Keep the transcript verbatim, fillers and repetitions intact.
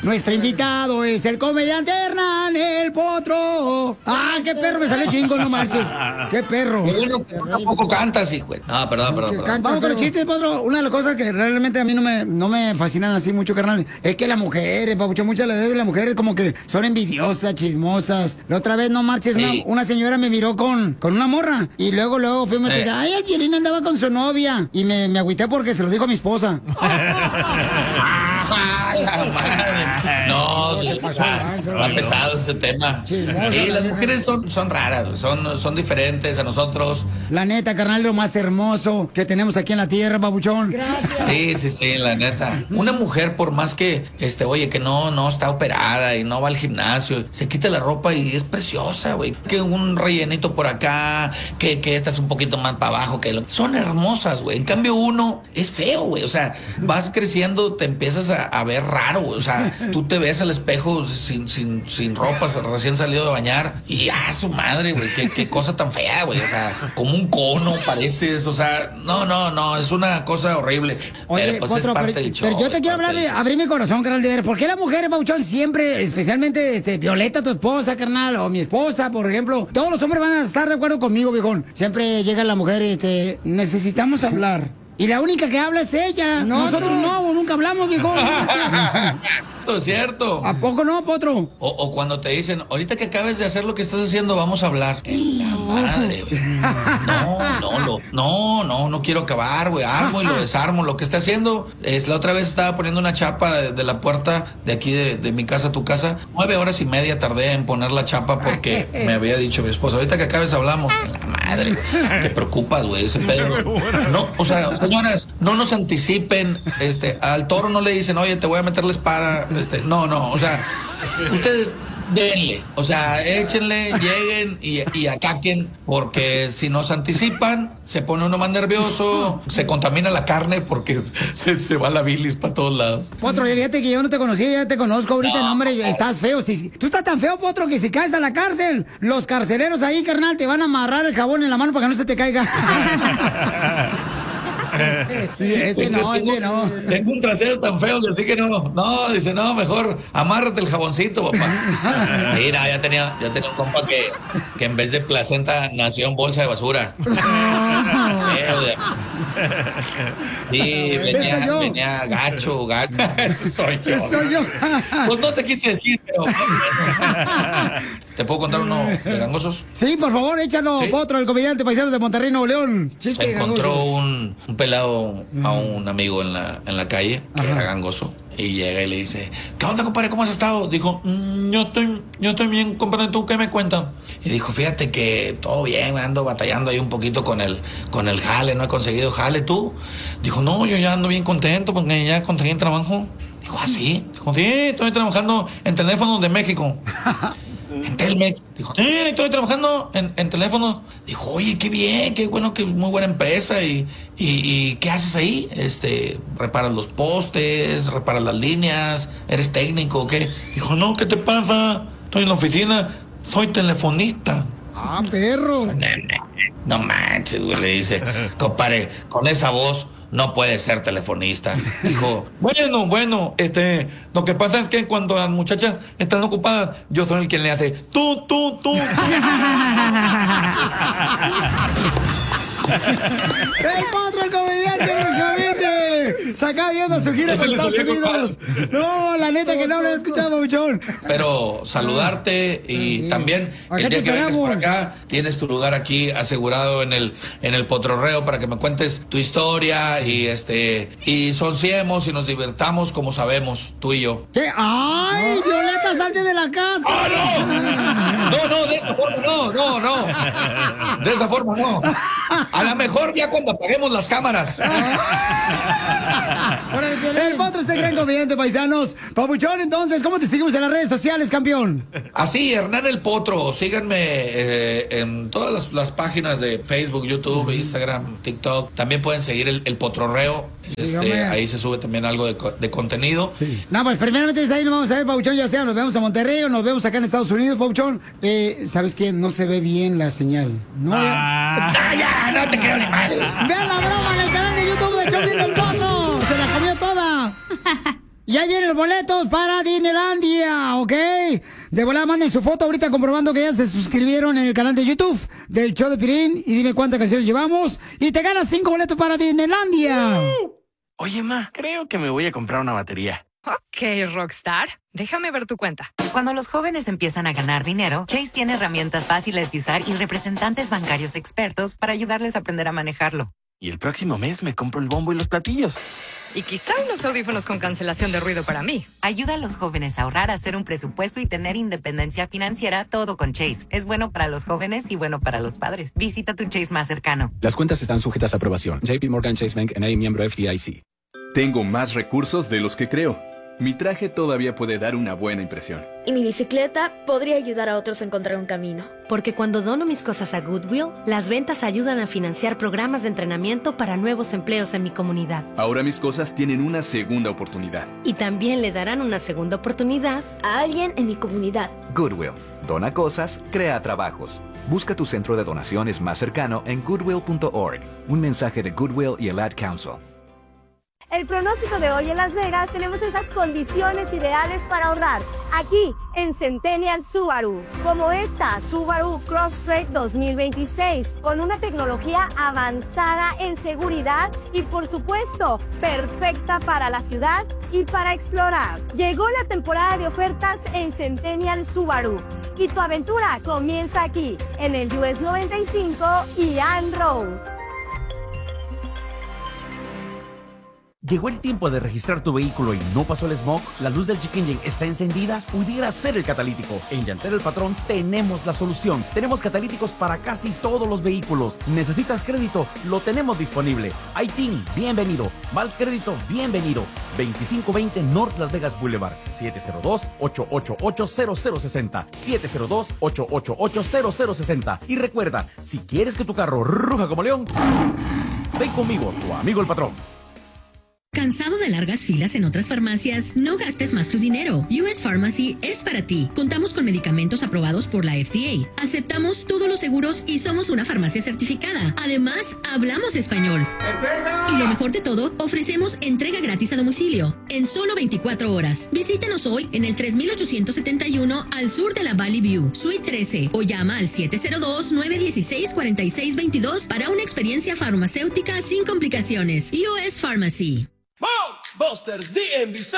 Nuestro invitado es el comediante Hernán el Potro. ¡Ah, qué perro! Me salió chingo, no marches. ¡Qué perro! Bueno, tampoco cantas, hijo. No, perdón, perdón. perdón. Vamos con los chistes, Potro. Una de las cosas que realmente a mí no me, no me fascinan así mucho, carnal, es que las mujeres, papucho, muchas veces las mujeres como que son envidiosas, chismosas. La otra vez, no marches, sí. una, una señora me miró con, con una morra y luego, luego fuimos a decir, ay, el Piolín andaba con su novia. Y me, me agüité porque se lo dijo a mi esposa. Ay, la madre. No, está, está pesado ese tema. Sí, las mujeres son, son raras, son, son diferentes a nosotros. La neta, carnal, lo más hermoso que tenemos aquí en la tierra, babuchón. Gracias. Sí, sí, sí, la neta. Una mujer, por más que, este, oye, que no, no está operada y no va al gimnasio, se quita la ropa y es preciosa, güey. Que un rellenito por acá, que, que esta es un poquito más para abajo, que lo... son hermosas, güey. En cambio, uno es feo, güey. O sea, vas creciendo, te empiezas a, a ver raro, güey. O sea, tú te ves al espejo sin, sin, sin ropa, recién salido de bañar, y ah, su madre, güey, qué, qué cosa tan fea, güey. O sea, como un cono pareces, o sea, no, no, no, es una cosa horrible. Oye, pero, pues, Potro, es parte pero, del show, pero yo te quiero hablar, de, abrir mi corazón, carnal, de ver, ¿por qué las mujeres, Pauchón, siempre, especialmente este, Violeta, tu esposa, carnal, o mi esposa, por ejemplo, todos los hombres van a estar de acuerdo conmigo, viejón? Siempre llega la mujer y este, necesitamos hablar. Y la única que habla es ella. No, Nosotros no, no nunca hablamos, viejo. Es cierto. ¿A poco no, Potro? O, o cuando te dicen, ahorita que acabes de hacer lo que estás haciendo, vamos a hablar. La madre, güey. No, no, lo, no, no, no quiero acabar, güey. Armo y lo desarmo. Lo que está haciendo es, la otra vez estaba poniendo una chapa de, de la puerta de aquí de, de mi casa a tu casa. Nueve horas y media tardé en poner la chapa porque me había dicho mi esposa, ahorita que acabes hablamos. La madre, te preocupas, güey, ese pedo. No, o sea, señoras, no nos anticipen, este, al toro no le dicen, oye, te voy a meter la espada, este, no, no, o sea, ustedes denle, o sea, échenle, lleguen y, y ataquen, porque si nos anticipan, se pone uno más nervioso, se contamina la carne porque se, se va la bilis para todos lados. Potro, fíjate que yo no te conocía, ya te conozco ahorita, no, hombre, no. Estás feo. Si, tú estás tan feo, Potro, que si caes a la cárcel, los carceleros ahí, carnal, te van a amarrar el jabón en la mano para que no se te caiga. Este no, este no. Tengo un trasero tan feo que así que no. No, dice, no, mejor amárrate el jaboncito, papá. Mira, ya tenía, ya tenía un compa que, que en vez de placenta nació en bolsa de basura. Sí, venía, venía gacho, gacho. Ese soy yo. Ese soy yo. Pues no te quise decir, pero. ¿Te puedo contar uno de gangosos? Sí, por favor, échalo, ¿sí? Potro, el comediante paisano de Monterrey, Nuevo León. Chiste Se encontró un, un pelado a un amigo en la, en la calle, que Ajá. era gangoso. Y llega y le dice, ¿qué onda, compadre? ¿Cómo has estado? Dijo, mmm, yo estoy yo estoy bien, compadre, ¿tú qué me cuentas? Y dijo, fíjate que todo bien, ando batallando ahí un poquito con el, con el jale, no he conseguido jale, ¿tú? Dijo, no, yo ya ando bien contento porque ya conseguí el trabajo. Dijo, ¿ah, sí? Dijo, sí, estoy trabajando en teléfonos de México. En Telmex. Dijo, eh, estoy trabajando en, en teléfono. Dijo, oye, qué bien, qué bueno, que muy buena empresa. Y, y, y ¿qué haces ahí? Este, reparas los postes, reparas las líneas, eres técnico, ¿o qué? Dijo, no, ¿qué te pasa? Estoy en la oficina, soy telefonista. Ah, perro. No manches, güey, le dice, compadre, con esa voz no puede ser telefonista. Dijo, bueno, bueno, este, lo que pasa es que cuando las muchachas están ocupadas, yo soy el que le hace tú, tú, tú. El Potro, el comediante, próximamente saca de onda su gira por Estados Unidos. No, la neta que no lo he escuchado, muchón. Pero saludarte y sí. también acá el día que vengas por acá, tienes tu lugar aquí asegurado en el en el Potrorreo para que me cuentes tu historia y este y sonciemos y nos divertamos como sabemos, tú y yo. ¿Qué? ¡Ay, Violeta, salte de la casa! ¡Oh, no! No, no, de esa forma no, no, no. De esa forma no. A lo mejor ya cuando apaguemos las cámaras. El Potro, este gran comediante, paisanos. Papuchón, entonces, ¿cómo te seguimos en las redes sociales, campeón? Así, Hernán el Potro. Síganme eh, en todas las, las páginas de Facebook, YouTube, Instagram, TikTok. También pueden seguir el, el Potrorreo. Este, ahí se sube también algo de, de contenido. Sí. No, pues primeramente ahí nos vamos a ver, Papuchón, ya sea nos vemos a Monterrey o nos vemos acá en Estados Unidos, Papuchón. Eh, ¿Sabes qué? No se ve bien la señal. No, ah, ya, ya, no te quiero ni madre. Vean la broma en el canal de YouTube de Choplin del Potro. Se la comió toda. Y ahí vienen los boletos para Disneylandia, ¿ok? De volada manden su foto ahorita comprobando que ya se suscribieron en el canal de YouTube del show de Piolín y dime cuántas canciones llevamos y te ganas cinco boletos para Disneylandia. Oye, ma, creo que me voy a comprar una batería. Ok, Rockstar. Déjame ver tu cuenta. Cuando los jóvenes empiezan a ganar dinero, Chase tiene herramientas fáciles de usar y representantes bancarios expertos para ayudarles a aprender a manejarlo. Y el próximo mes me compro el bombo y los platillos. Y quizá unos audífonos con cancelación de ruido para mí. Ayuda a los jóvenes a ahorrar, hacer un presupuesto y tener independencia financiera, todo con Chase. Es bueno para los jóvenes y bueno para los padres. Visita tu Chase más cercano. Las cuentas están sujetas a aprobación. J P Morgan Chase Bank N A, miembro F D I C. Tengo más recursos de los que creo. Mi traje todavía puede dar una buena impresión. Y mi bicicleta podría ayudar a otros a encontrar un camino. Porque cuando dono mis cosas a Goodwill, las ventas ayudan a financiar programas de entrenamiento para nuevos empleos en mi comunidad. Ahora mis cosas tienen una segunda oportunidad. Y también le darán una segunda oportunidad a alguien en mi comunidad. Goodwill. Dona cosas, crea trabajos. Busca tu centro de donaciones más cercano en goodwill punto org. Un mensaje de Goodwill y el Ad Council. El pronóstico de hoy en Las Vegas, tenemos esas condiciones ideales para ahorrar, aquí en Centennial Subaru, como esta Subaru Crosstrek dos mil veintiséis, con una tecnología avanzada en seguridad y por supuesto, perfecta para la ciudad y para explorar. Llegó la temporada de ofertas en Centennial Subaru y tu aventura comienza aquí, en el U S noventa y cinco y Ann Road. ¿Llegó el tiempo de registrar tu vehículo y no pasó el smog? ¿La luz del check engine está encendida? Pudiera ser el catalítico. En Llantera El Patrón tenemos la solución. Tenemos catalíticos para casi todos los vehículos. ¿Necesitas crédito? Lo tenemos disponible. I T I N, bienvenido. Mal crédito, bienvenido. veinticinco veinte North Las Vegas Boulevard. siete cero dos, ocho ocho ocho, cero cero seis cero. siete cero dos, ocho ocho ocho, cero cero seis cero. Y recuerda, si quieres que tu carro ruja como león, ven conmigo, tu amigo el patrón. ¿Cansado de largas filas en otras farmacias? No gastes más tu dinero. U S Pharmacy es para ti. Contamos con medicamentos aprobados por la F D A. Aceptamos todos los seguros y somos una farmacia certificada. Además, hablamos español. ¡Entrega! Y lo mejor de todo, ofrecemos entrega gratis a domicilio en solo veinticuatro horas. Visítenos hoy en el tres mil ochocientos setenta y uno al sur de la Valley View, Suite trece, o llama al siete cero dos, nueve uno seis, cuatro seis dos dos para una experiencia farmacéutica sin complicaciones. U S Pharmacy. Busters D M V